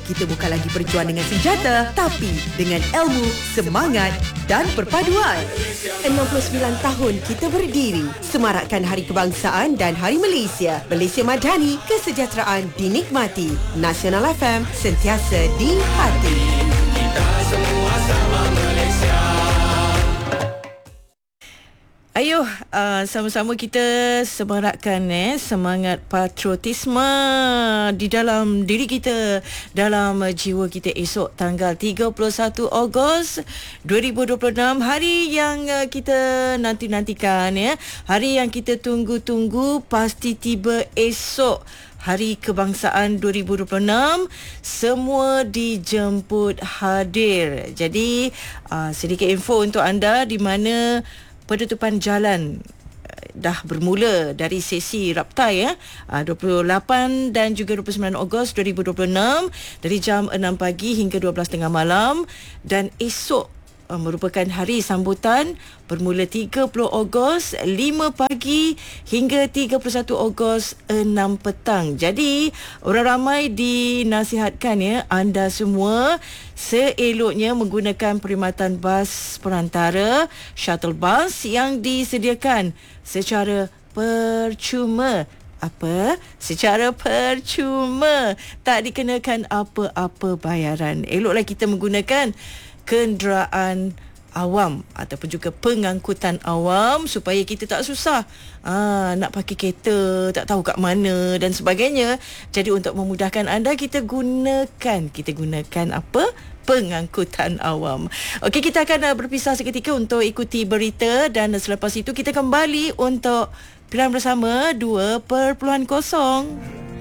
kita bukan lagi berjuang dengan senjata, tapi dengan ilmu, semangat dan perpaduan. 69 tahun kita berdiri, semarakkan Hari Kebangsaan dan Hari Malaysia. Malaysia Madani, kesejahteraan dinikmati. Nasional FM, sentiasa di hati. Kita semua sama Malaysia. Ayo, sama-sama kita semarakkan semangat patriotisme di dalam diri kita, dalam jiwa kita esok tanggal 31 Ogos 2026, hari yang kita nanti-nantikan hari yang kita tunggu-tunggu pasti tiba esok. Hari Kebangsaan 2026, semua dijemput hadir. Jadi sedikit info untuk anda di mana penutupan jalan dah bermula dari sesi Raptai 28 dan juga 29 Ogos 2026 dari jam 6 pagi hingga 12.30 malam, dan esok merupakan hari sambutan bermula 30 Ogos 5 pagi hingga 31 Ogos 6 petang. Jadi orang ramai dinasihatkan anda semua seeloknya menggunakan perkhidmatan bas perantara shuttle bus yang disediakan secara percuma. Secara percuma, tak dikenakan apa-apa bayaran. Eloklah kita menggunakan kenderaan awam ataupun juga pengangkutan awam supaya kita tak susah nak pakai kereta, tak tahu kat mana dan sebagainya. Jadi untuk memudahkan anda, kita gunakan pengangkutan awam. Okey, kita akan berpisah seketika untuk ikuti berita, dan selepas itu kita kembali untuk pilihan bersama 2.0.